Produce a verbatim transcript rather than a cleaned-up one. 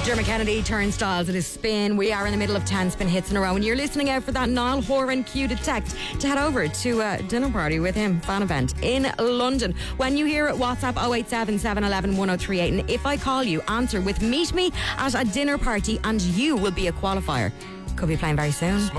Dermot Kennedy, Turnstiles, it is Spin. We are in the middle of ten Spin hits in a row, and you're listening out for that Niall Horan cue to text to head over to a dinner party with him, fan event in London. When you hear it, WhatsApp oh eight seven, seven one one, one oh three eight, and if I call you, answer with "Meet me at a dinner party," and you will be a qualifier. Could be playing very soon.